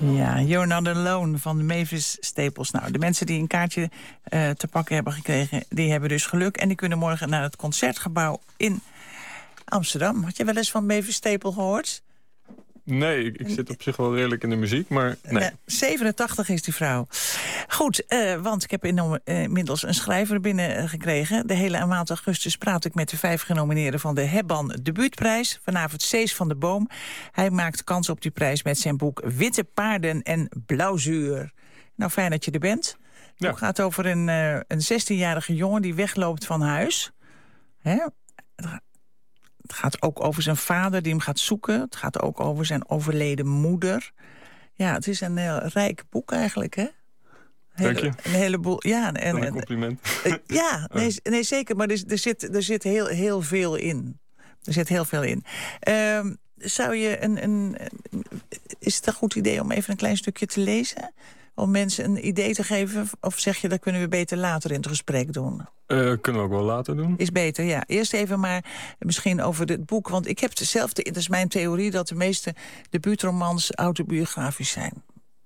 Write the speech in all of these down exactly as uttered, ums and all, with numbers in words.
Ja, You're Not Alone van de Mavis Staples. Nou, de mensen die een kaartje uh, te pakken hebben gekregen, die hebben dus geluk. En die kunnen morgen naar het Concertgebouw in Amsterdam. Had je wel eens van Mavis Staples gehoord? Nee, ik, ik zit op zich wel redelijk in de muziek, maar nee. zevenentachtig is die vrouw. Goed, uh, want ik heb in, uh, inmiddels een schrijver binnen gekregen. De hele maand augustus praat ik met de vijf genomineerden van de Hebban Debuutprijs. Vanavond Cees van de Boom. Hij maakt kans op die prijs met zijn boek Witte Paarden en Blauwzuur. Nou, fijn dat je er bent. Ja. Het gaat over een, uh, een zestienjarige jongen die wegloopt van huis. Hè? Het gaat ook over zijn vader die hem gaat zoeken. Het gaat ook over zijn overleden moeder. Ja, het is een heel rijk boek eigenlijk, hè? Hele, Dank je. Een heleboel, ja. En, een compliment. Uh, ja, nee, nee, zeker. Maar er, er zit, er zit heel, heel veel in. Er zit heel veel in. Uh, zou je een, een... Is het een goed idee om even een klein stukje te lezen? Om mensen een idee te geven? Of zeg je, dat kunnen we beter later in het gesprek doen? Uh, kunnen we ook wel later doen. Is beter, ja. Eerst even maar misschien over het boek. Want ik heb dezelfde, dat is mijn theorie, dat de meeste debuutromans autobiografisch zijn.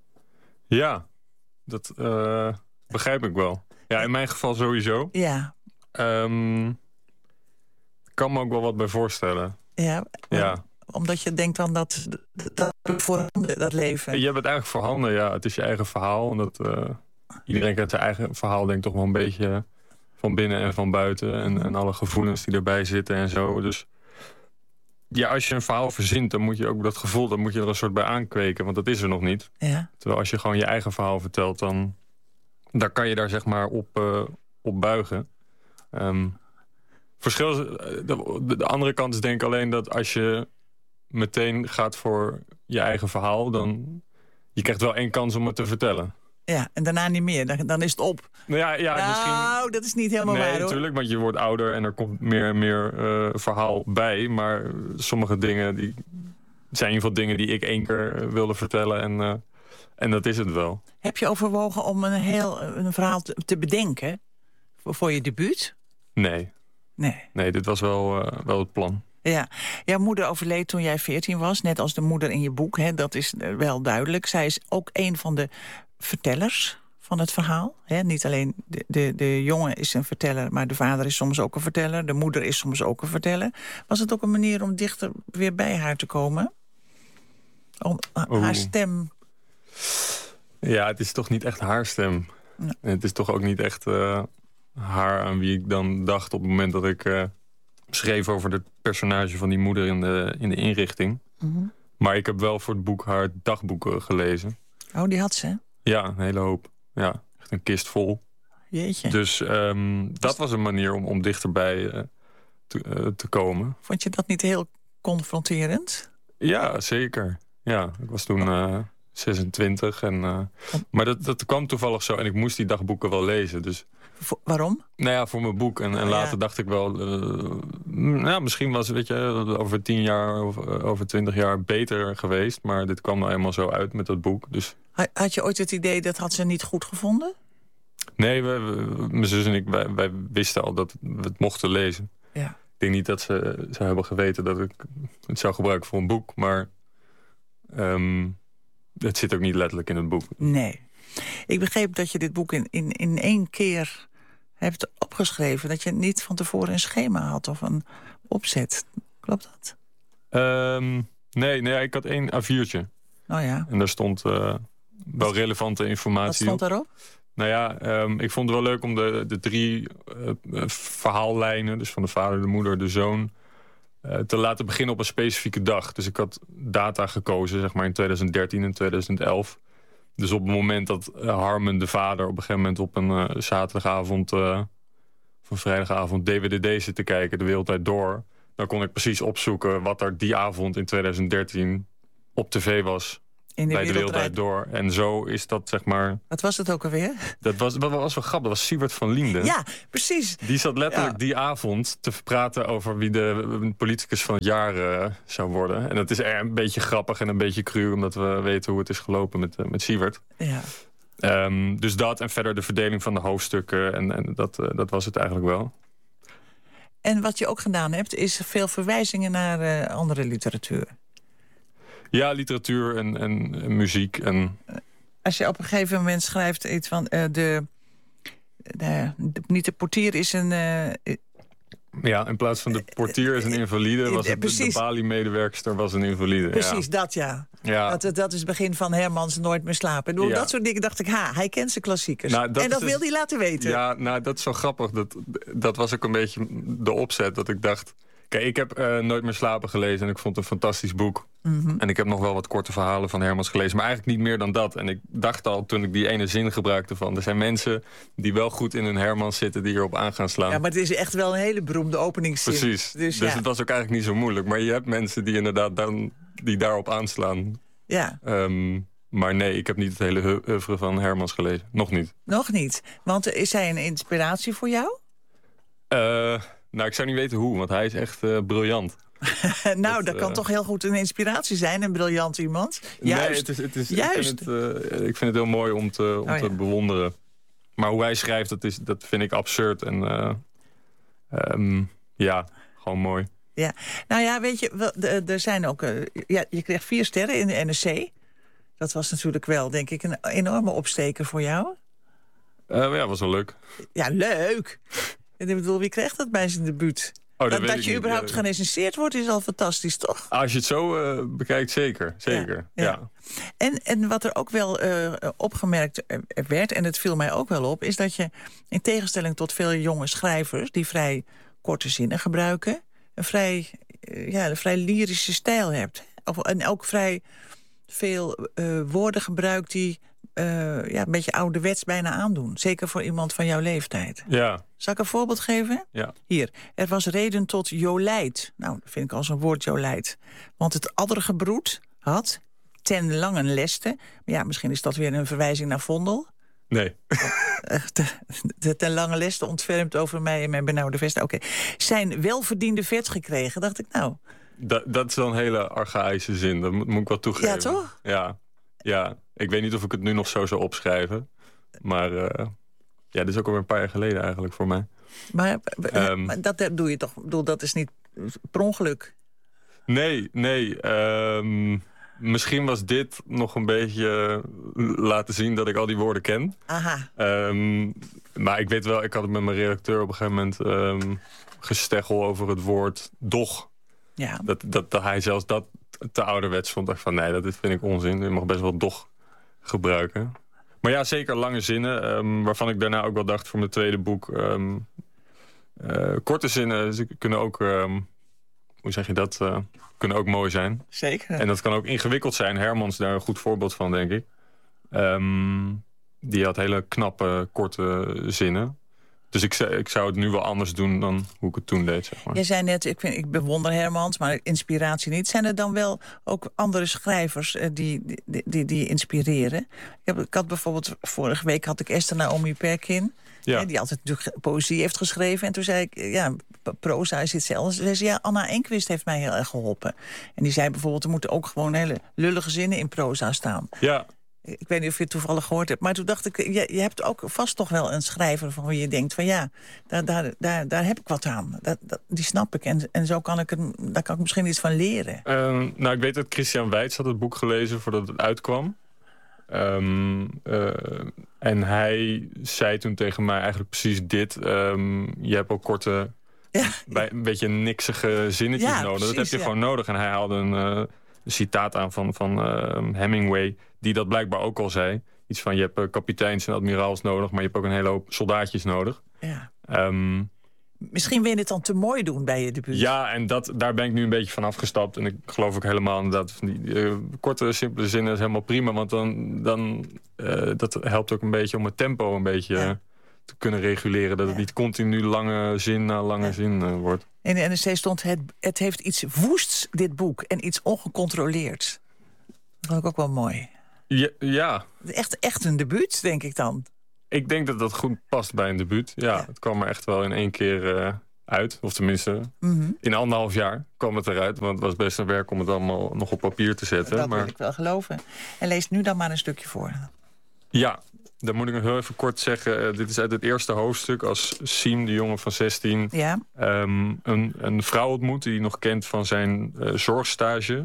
Ja, dat uh, begrijp ik wel. Ja, in mijn geval sowieso. Ja. Um, ik kan me ook wel wat bij voorstellen. Ja, ja. Omdat je denkt dan dat dat voorhanden, dat leven. Je hebt het eigenlijk voorhanden, ja. Het is je eigen verhaal. En dat, uh, iedereen kent zijn eigen verhaal, denk ik toch wel een beetje van binnen en van buiten. En, en alle gevoelens die erbij zitten en zo. Dus ja, als je een verhaal verzint, dan moet je ook dat gevoel, dan moet je er een soort bij aankweken. Want dat is er nog niet. Ja. Terwijl als je gewoon je eigen verhaal vertelt, dan, dan kan je daar zeg maar op, uh, op buigen. Um, verschil, de, de andere kant is denk ik alleen dat als je meteen gaat voor je eigen verhaal, dan je krijgt wel één kans om het te vertellen. Ja, en daarna niet meer. Dan, dan is het op. Nou, ja, ja, nou misschien, dat is niet helemaal nee, waar, hoor. Nee, natuurlijk, want je wordt ouder en er komt meer en meer uh, verhaal bij. Maar sommige dingen, die zijn in ieder geval dingen die ik één keer wilde vertellen. En, uh, en dat is het wel. Heb je overwogen om een heel een verhaal te, te bedenken voor, voor je debuut? Nee. Nee. Nee, dit was wel, uh, wel het plan. Ja, jouw moeder overleed toen jij veertien was, net als de moeder in je boek. Hè, dat is wel duidelijk. Zij is ook een van de vertellers van het verhaal. Hè. Niet alleen de, de, de jongen is een verteller, maar de vader is soms ook een verteller. De moeder is soms ook een verteller. Was het ook een manier om dichter weer bij haar te komen? Om Oeh. haar stem... Ja, het is toch niet echt haar stem. Nee. Het is toch ook niet echt uh, haar aan wie ik dan dacht op het moment dat ik Uh, schreef over het personage van die moeder in de, in de inrichting. Mm-hmm. Maar ik heb wel voor het boek haar dagboeken gelezen. Oh, die had ze? Ja, een hele hoop. Ja, echt een kist vol. Jeetje. Dus um, dat was een manier om, om dichterbij uh, te, uh, te komen. Vond je dat niet heel confronterend? Ja, zeker. Ja, ik was toen uh, zesentwintig. En, uh, maar dat, dat kwam toevallig zo. En ik moest die dagboeken wel lezen. Dus Voor, waarom? Nou ja, voor mijn boek. En, en later ja. dacht ik wel, uh, nou, misschien was weet je, over tien jaar of uh, over twintig jaar beter geweest. Maar dit kwam nou eenmaal zo uit met dat boek. Dus had je ooit het idee dat had ze niet goed gevonden? Nee, we, we, mijn zus en ik, wij, wij wisten al dat we het mochten lezen. Ja. Ik denk niet dat ze, ze hebben geweten dat ik het zou gebruiken voor een boek. Maar um, het zit ook niet letterlijk in het boek. Nee. Ik begreep dat je dit boek in, in, in één keer hebt opgeschreven. Dat je niet van tevoren een schema had of een opzet. Klopt dat? Um, nee, nee, ik had één A viertje. Oh ja. En daar stond uh, wel relevante informatie op. Wat stond daarop? Nou ja, um, ik vond het wel leuk om de, de drie uh, verhaallijnen, dus van de vader, de moeder, de zoon, uh, te laten beginnen op een specifieke dag. Dus ik had data gekozen, zeg maar in twintig dertien en twintig elf. Dus op het moment dat uh, Harmen, de vader, op een gegeven moment op een uh, zaterdagavond uh, of een vrijdagavond D W D D zit te kijken, de wereld draait door, dan kon ik precies opzoeken wat er die avond in twintig dertien op tv was. In de bij de wereld draait door. En zo is dat, zeg maar. Wat was het ook alweer? Dat was, dat was wel grappig. Dat was Siewert van Lienden. Ja, precies. Die zat letterlijk ja. die avond te praten over wie de politicus van het jaar uh, zou worden. En dat is een beetje grappig en een beetje cru, omdat we weten hoe het is gelopen met, uh, met Siewert. Ja. Um, dus dat en verder de verdeling van de hoofdstukken. En, en dat, uh, dat was het eigenlijk wel. En wat je ook gedaan hebt, is veel verwijzingen naar uh, andere literatuur. Ja, literatuur en, en, en muziek. En... Als je op een gegeven moment schrijft iets van... Uh, de, de, de, niet de portier is een... Uh, Ja, in plaats van de portier is een invalide... was het de, de Bali-medewerkster was een invalide. Precies, ja. dat ja. ja. Dat, dat is het begin van Hermans Nooit meer slapen. En door ja. dat soort dingen dacht ik, ha, hij kent zijn klassiekers. Nou, dat en dat dus, wil hij laten weten. Ja, nou, dat is zo grappig. Dat, dat was ook een beetje de opzet dat ik dacht... Kijk, ik heb uh, Nooit meer slapen gelezen en ik vond het een fantastisch boek. Mm-hmm. En ik heb nog wel wat korte verhalen van Hermans gelezen. Maar eigenlijk niet meer dan dat. En ik dacht al, toen ik die ene zin gebruikte van... er zijn mensen die wel goed in hun Hermans zitten... die erop aan gaan slaan. Ja, maar het is echt wel een hele beroemde openingszin. Precies. Dus, dus ja. het was ook eigenlijk niet zo moeilijk. Maar je hebt mensen die inderdaad dan, die daarop aanslaan. Ja. Um, maar nee, ik heb niet het hele oeuvre van Hermans gelezen. Nog niet. Nog niet. Want is hij een inspiratie voor jou? Uh, nou, ik zou niet weten hoe, want hij is echt uh, briljant. nou, dat, dat kan uh, toch heel goed een inspiratie zijn, een briljant iemand? Juist. Nee, het is, het is, Juist. Ik, vind het, uh, ik vind het heel mooi om te, om oh, te ja. bewonderen. Maar hoe hij schrijft, dat, is, dat vind ik absurd. En uh, um, ja, gewoon mooi. Ja, nou ja, weet je, er zijn ook... Uh, ja, je kreeg vier sterren in de N R C. Dat was natuurlijk wel, denk ik, een enorme opsteker voor jou. Uh, ja, was wel leuk. Ja, leuk. Ik bedoel, wie kreeg dat bij zijn debuut? Oh, dat dat, dat je niet. überhaupt ja. gerecenseerd wordt, is al fantastisch, toch? Als je het zo uh, bekijkt, zeker. zeker. Ja, ja. Ja. En, en wat er ook wel uh, opgemerkt werd, en het viel mij ook wel op... is dat je, in tegenstelling tot veel jonge schrijvers... die vrij korte zinnen gebruiken... een vrij, uh, ja, een vrij lyrische stijl hebt. Of, en ook vrij veel uh, woorden gebruikt die... Uh, ja, een beetje ouderwets bijna aandoen. Zeker voor iemand van jouw leeftijd. Ja. Zal ik een voorbeeld geven? Ja. Hier. Er was reden tot jolijt. Nou, dat vind ik als een woord jolijt. Want het addergebroed had ten langen leste... Maar ja, misschien is dat weer een verwijzing naar Vondel. Nee. De, de ten lange leste ontfermt over mij en mijn benauwde vest. Oké. Okay. Zijn welverdiende vet gekregen, dacht ik nou. Dat, dat is wel een hele archaïsche zin. Dat moet, moet ik wel toegeven. Ja, toch? Ja. Ja, ik weet niet of ik het nu nog zo zou opschrijven. Maar uh, ja, dit is ook alweer een paar jaar geleden eigenlijk voor mij. Maar, um, maar dat, dat doe je toch? Ik bedoel, dat is niet per ongeluk. Nee, nee. Um, misschien was dit nog een beetje laten zien dat ik al die woorden ken. Aha. Um, maar ik weet wel, ik had het met mijn redacteur op een gegeven moment... Um, gesteggel over het woord doch. Ja. Dat, dat, dat hij zelfs dat... te ouderwets vond ik van nee, dat vind ik onzin. Je mag best wel doch gebruiken. Maar ja, zeker lange zinnen. Um, waarvan ik daarna ook wel dacht voor mijn tweede boek. Um, uh, korte zinnen kunnen ook, um, hoe zeg je dat, uh, kunnen ook mooi zijn. Zeker. En dat kan ook ingewikkeld zijn. Hermans is daar een goed voorbeeld van, denk ik. Um, die had hele knappe, korte zinnen. Dus ik, ik zou het nu wel anders doen dan hoe ik het toen deed, zeg maar. Je zei net, ik, vind, ik bewonder Hermans, maar inspiratie niet. Zijn er dan wel ook andere schrijvers uh, die, die, die, die inspireren? Ik, heb, ik had bijvoorbeeld, vorige week had ik Esther Naomi Perkin. Ja. Hè, die altijd natuurlijk poëzie heeft geschreven. En toen zei ik, ja, proza is hetzelfde. Ze zei, ja, Anna Enquist heeft mij heel erg geholpen. En die zei bijvoorbeeld, er moeten ook gewoon hele lullige zinnen in proza staan. Ja. Ik weet niet of je het toevallig gehoord hebt. Maar toen dacht ik, je, je hebt ook vast toch wel een schrijver... van wie je denkt van ja, daar, daar, daar, daar heb ik wat aan. Dat, dat, die snap ik. En, en zo kan ik, het, daar kan ik misschien iets van leren. Um, nou, ik weet dat Christian Weitz had het boek gelezen voordat het uitkwam. Um, uh, en hij zei toen tegen mij eigenlijk precies dit. Um, je hebt ook korte, ja. bij, een beetje niksige zinnetjes ja, nodig. Precies, dat heb je ja. gewoon nodig. En hij haalde een... Uh, een citaat aan van, van uh, Hemingway, die dat blijkbaar ook al zei. Iets van, je hebt uh, kapiteins en admiraals nodig... maar je hebt ook een hele hoop soldaatjes nodig. Ja. Um, Misschien wil je het dan te mooi doen bij je debuut. Ja, en dat, daar ben ik nu een beetje van afgestapt. En ik geloof ook helemaal inderdaad... Van die uh, korte, simpele zinnen is helemaal prima... want dan, dan uh, dat helpt ook een beetje om het tempo een beetje... Ja. te kunnen reguleren. Dat het ja. niet continu lange zin na lange ja. zin uh, wordt. In de N R C stond, het, het heeft iets woests, dit boek. En iets ongecontroleerd. Dat vond ik ook wel mooi. Ja. ja. Echt, echt een debuut, denk ik dan. Ik denk dat dat goed past bij een debuut. Ja, ja. Het kwam er echt wel in één keer uh, uit. Of tenminste, mm-hmm. in anderhalf jaar kwam het eruit. Want het was best een werk om het allemaal nog op papier te zetten. Dat maar... wil ik wel geloven. En lees nu dan maar een stukje voor. Ja. Dan moet ik nog heel even kort zeggen... Uh, dit is uit het eerste hoofdstuk als Siem, de jongen van zestien... Ja. Um, een, een vrouw ontmoet die hij nog kent van zijn uh, zorgstage.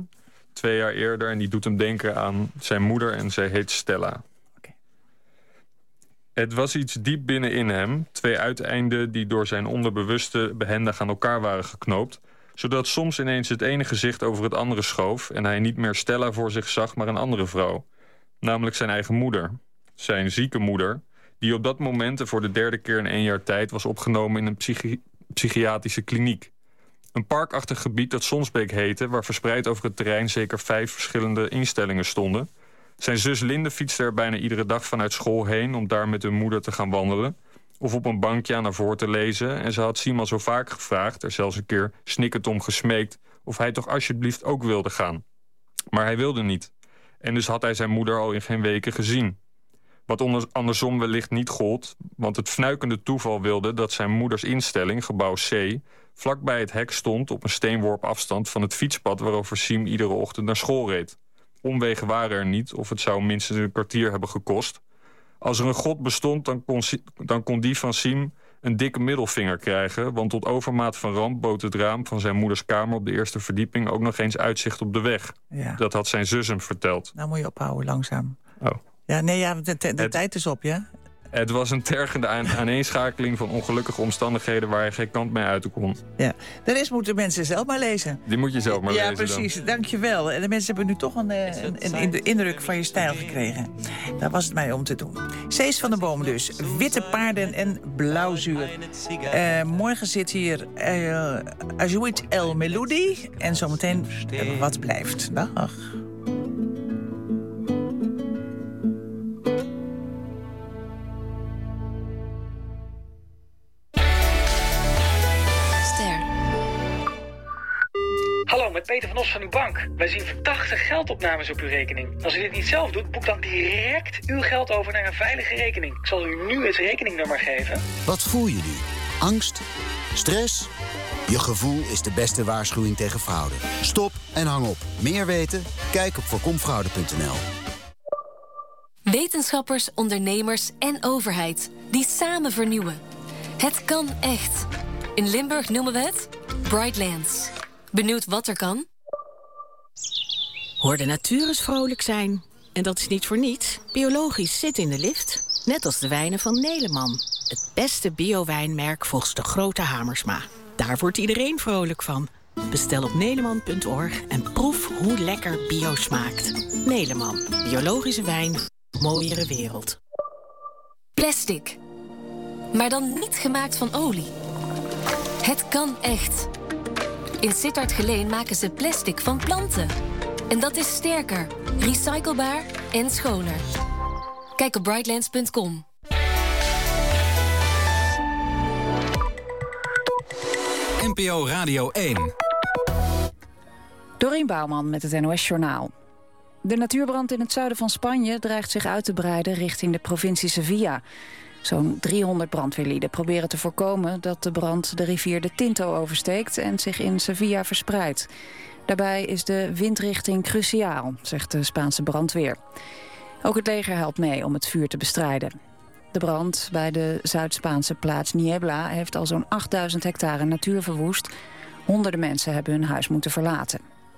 twee jaar eerder. En die doet hem denken aan zijn moeder en zij heet Stella. Okay. Het was iets diep binnenin hem. Twee uiteinden die door zijn onderbewuste behendig aan elkaar waren geknoopt. Zodat soms ineens het ene gezicht over het andere schoof. En hij niet meer Stella voor zich zag, maar een andere vrouw. Namelijk zijn eigen moeder. Zijn zieke moeder. Die op dat moment en voor de derde keer in één jaar tijd was opgenomen in een psychi- psychiatrische kliniek. Een parkachtig gebied dat Sonsbeek heette, waar verspreid over het terrein zeker vijf verschillende instellingen stonden. Zijn zus Linde fietste er bijna iedere dag vanuit school heen om daar met hun moeder te gaan wandelen. Of op een bankje aan haar voor te lezen. En ze had Simon zo vaak gevraagd, er zelfs een keer snikkend om gesmeekt, of hij toch alsjeblieft ook wilde gaan. Maar hij wilde niet. En dus had hij zijn moeder al in geen weken gezien. Wat andersom wellicht niet gold, want het fnuikende toeval wilde dat zijn moeders instelling, gebouw C, vlakbij het hek stond op een steenworp afstand van het fietspad waarover Siem iedere ochtend naar school reed. Omwegen waren er niet, of het zou minstens een kwartier hebben gekost. Als er een god bestond, dan kon, dan kon die van Siem een dikke middelvinger krijgen, want tot overmaat van ramp bood het raam van zijn moeders kamer op de eerste verdieping ook nog eens uitzicht op de weg. Ja. Dat had zijn zus hem verteld. Nou moet je ophouden, langzaam. Oh. Ja, nee, ja, de, de, de het, tijd is op, ja? Het was een tergende aan, aaneenschakeling van ongelukkige omstandigheden waar hij geen kant mee uit kon. Ja, de rest moeten mensen zelf maar lezen. Die moet je zelf maar ja, lezen. Ja, precies. Dan. Dank je wel. En de mensen hebben nu toch een, een, een indruk van je stijl gekregen. Daar was het mij om te doen. Cees van de Boom dus. Witte paarden en blauwzuur. Uh, morgen zit hier uh, Ajoit El Meloudi. En zometeen uh, Wat blijft. Dag. Hallo, met Peter van Os van uw bank. Wij zien verdachte geldopnames op uw rekening. Als u dit niet zelf doet, boek dan direct uw geld over naar een veilige rekening. Ik zal u nu het rekeningnummer geven. Wat voel je nu? Angst? Stress? Je gevoel is de beste waarschuwing tegen fraude. Stop en hang op. Meer weten? Kijk op voorkomfraude punt n l. Wetenschappers, ondernemers en overheid die samen vernieuwen. Het kan echt. In Limburg noemen we het Brightlands. Benieuwd wat er kan? Hoor de natuur eens vrolijk zijn. En dat is niet voor niets. Biologisch zit in de lift. Net als de wijnen van Neleman. Het beste bio-wijnmerk volgens de grote Hamersma. Daar wordt iedereen vrolijk van. Bestel op neleman punt org en proef hoe lekker bio smaakt. Neleman. Biologische wijn. Mooiere wereld. Plastic. Maar dan niet gemaakt van olie. Het kan echt. In Sittard Geleen maken ze plastic van planten. En dat is sterker, recyclebaar en schoner. Kijk op brightlands punt com. N P O Radio één. Dorien Bouwman met het N O S Journaal. De natuurbrand in het zuiden van Spanje dreigt zich uit te breiden richting de provincie Sevilla. Zo'n driehonderd brandweerlieden proberen te voorkomen dat de brand de rivier de Tinto oversteekt en zich in Sevilla verspreidt. Daarbij is de windrichting cruciaal, zegt de Spaanse brandweer. Ook het leger helpt mee om het vuur te bestrijden. De brand bij de Zuid-Spaanse plaats Niebla heeft al zo'n achtduizend hectare natuur verwoest. Honderden mensen hebben hun huis moeten verlaten.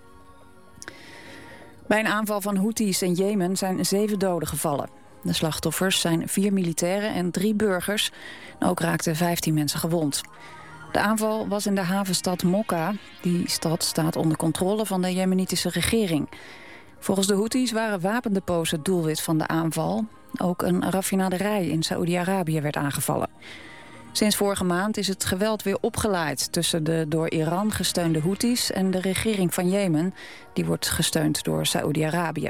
Bij een aanval van Houthis in Jemen zijn zeven doden gevallen. De slachtoffers zijn vier militairen en drie burgers. Ook raakten vijftien mensen gewond. De aanval was in de havenstad Mokka. Die stad staat onder controle van de jemenitische regering. Volgens de Houthis waren wapendepots het doelwit van de aanval. Ook een raffinaderij in Saoedi-Arabië werd aangevallen. Sinds vorige maand is het geweld weer opgeleid tussen de door Iran gesteunde Houthis en de regering van Jemen. Die wordt gesteund door Saoedi-Arabië.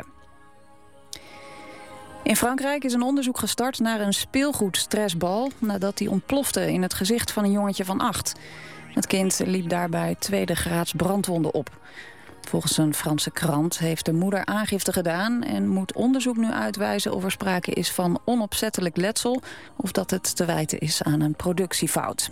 In Frankrijk is een onderzoek gestart naar een speelgoedstressbal nadat die ontplofte in het gezicht van een jongetje van acht. Het kind liep daarbij tweede graads brandwonden op. Volgens een Franse krant heeft de moeder aangifte gedaan en moet onderzoek nu uitwijzen of er sprake is van onopzettelijk letsel of dat het te wijten is aan een productiefout.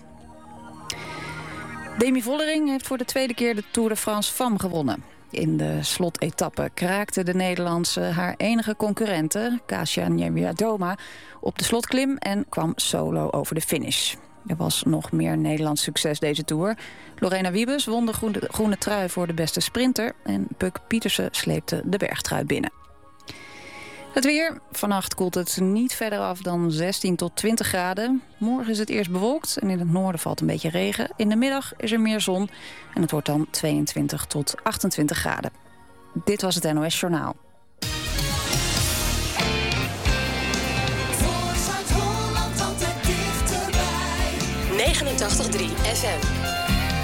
Demi Vollering heeft voor de tweede keer de Tour de France Femme gewonnen. In de slotetappe kraakte de Nederlandse haar enige concurrente, Kasia Niewiadoma, op de slotklim en kwam solo over de finish. Er was nog meer Nederlands succes deze Tour. Lorena Wiebes won de groene, groene trui voor de beste sprinter. En Buck Pietersen sleepte de bergtrui binnen. Het weer. Vannacht koelt het niet verder af dan zestien tot twintig graden. Morgen is het eerst bewolkt en in het noorden valt een beetje regen. In de middag is er meer zon en het wordt dan tweeëntwintig tot achtentwintig graden. Dit was het N O S Journaal. negenentachtig komma drie F M.